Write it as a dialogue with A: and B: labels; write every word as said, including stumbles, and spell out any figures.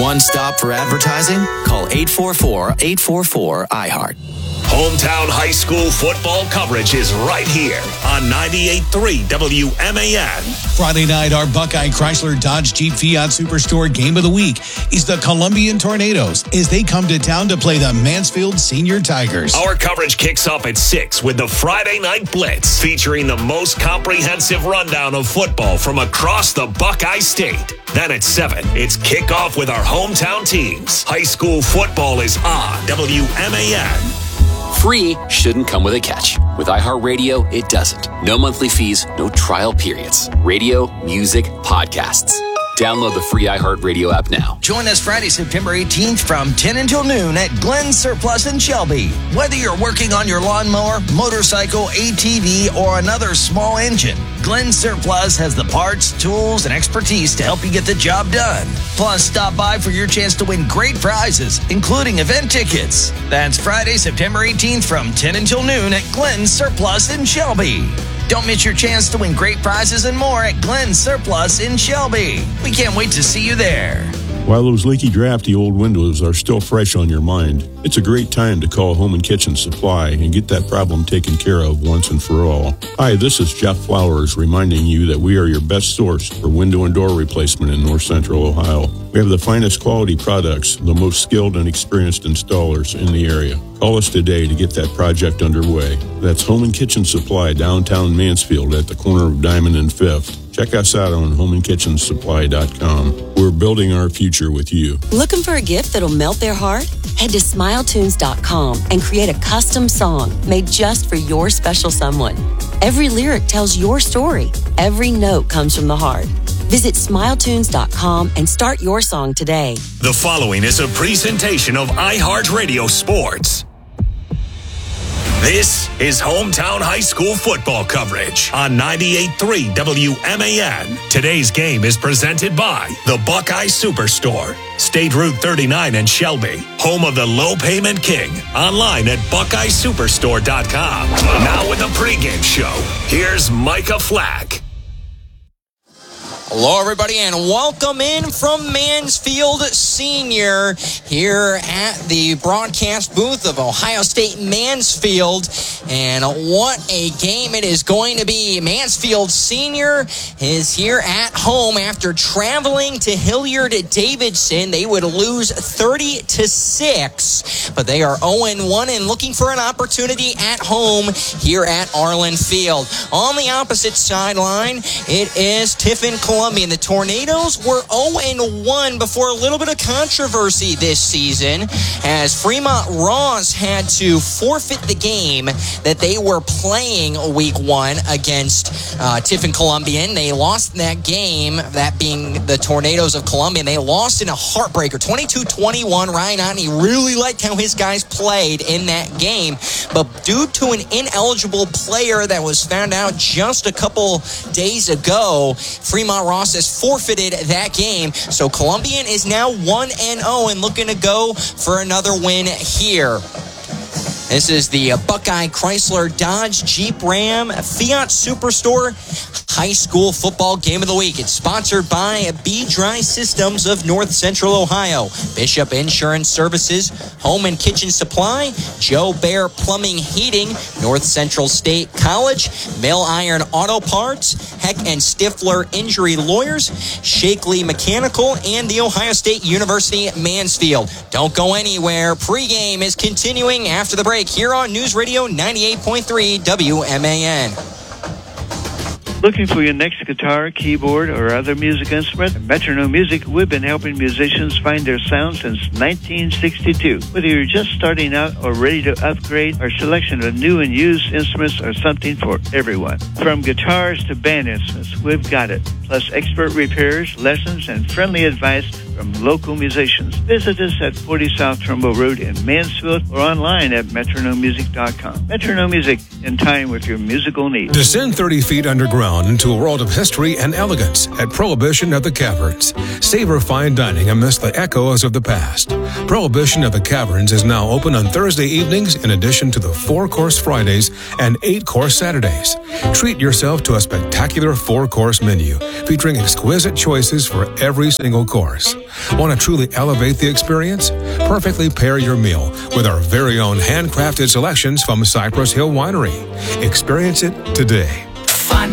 A: One stop for advertising? Call eight four four, eight four four, I heart.
B: Hometown high school football coverage is right here on ninety-eight point three W M A N.
C: Friday night, our Buckeye Chrysler Dodge Jeep Fiat Superstore Game of the Week is the Columbian Tornadoes as they come to town to play the Mansfield Senior Tigers.
B: Our coverage kicks off at six with the Friday Night Blitz, featuring the most comprehensive rundown of football from across the Buckeye State. Then at seven, it's kickoff with our hometown teams. High school football is on W M A N.
D: Free shouldn't come with a catch. With iHeartRadio, it doesn't. No monthly fees, no trial periods. Radio, music, podcasts. Download the free iHeartRadio app now.
E: Join us Friday, September eighteenth from ten until noon at Glenn Surplus in Shelby. Whether you're working on your lawnmower, motorcycle, A T V, or another small engine, Glenn Surplus has the parts, tools, and expertise to help you get the job done. Plus, stop by for your chance to win great prizes, including event tickets. That's Friday, September eighteenth from ten until noon at Glenn Surplus in Shelby. Don't miss your chance to win great prizes and more at Glenn Surplus in Shelby. We can't wait to see you there.
F: While those leaky, drafty old windows are still fresh on your mind, it's a great time to call Home and Kitchen Supply and get that problem taken care of once and for all. Hi, this is Jeff Flowers reminding you that we are your best source for window and door replacement in North Central Ohio. We have the finest quality products, the most skilled and experienced installers in the area. Call us today to get that project underway. That's Home and Kitchen Supply, downtown Mansfield at the corner of Diamond and Fifth. Check us out on home and kitchen supply dot com. We're building our future with you.
G: Looking for a gift that'll melt their heart? Head to smile tunes dot com and create a custom song made just for your special someone. Every lyric tells your story. Every note comes from the heart. Visit smile tunes dot com and start your song today.
B: The following is a presentation of iHeartRadio Sports. This is Hometown High School football coverage on ninety-eight point three W M A N. Today's game is presented by the Buckeye Superstore, State Route thirty-nine in Shelby, home of the Low Payment King. Online at buckeye superstore dot com. Now with the pregame show, here's Micah Flack.
H: Hello, everybody, and welcome in from Mansfield Senior here at the broadcast booth of Ohio State Mansfield. And what a game it is going to be. Mansfield Senior is here at home after traveling to Hilliard-Davidson. They would lose thirty to six, but they are oh and one and looking for an opportunity at home here at Arlen Field. On the opposite sideline, it is Tiffin Columbian. The Tornadoes were oh and one before a little bit of controversy this season as Fremont Ross had to forfeit the game that they were playing week one against uh, Tiffin Columbian. They lost that game, that being the Tornadoes of Columbia. They lost in a heartbreaker, twenty-two twenty-one. Ryan Otney really liked how his guys played in that game, but due to an ineligible player that was found out just a couple days ago, Fremont Ross has forfeited that game. So Columbian is now one and oh and looking to go for another win here. This is the Buckeye Chrysler Dodge Jeep Ram Fiat Superstore High School Football Game of the Week. It's sponsored by B-Dry Systems of North Central Ohio, Bishop Insurance Services, Home and Kitchen Supply, Joe Bear Plumbing Heating, North Central State College, Mill Iron Auto Parts, Heck and Stifler Injury Lawyers, Shakely Mechanical, and the Ohio State University Mansfield. Don't go anywhere. Pre-game is continuing after the break here on News Radio ninety-eight point three W M A N.
I: Looking for your next guitar, keyboard, or other music instrument? At Metronome Music, we've been helping musicians find their sound since nineteen sixty-two. Whether you're just starting out or ready to upgrade, our selection of new and used instruments are something for everyone. From guitars to band instruments, we've got it. Plus expert repairs, lessons, and friendly advice from local musicians. Visit us at forty South Trumbull Road in Mansfield or online at metronome music dot com. Metronome Music, in time with your musical needs.
J: Descend thirty feet underground into a world of history and elegance at Prohibition at the Caverns. Savor fine dining amidst the echoes of the past. Prohibition at the Caverns is now open on Thursday evenings in addition to the four-course Fridays and eight-course Saturdays. Treat yourself to a spectacular four-course menu featuring exquisite choices for every single course. Want to truly elevate the experience? Perfectly pair your meal with our very own handcrafted selections from Cypress Hill Winery. Experience it today.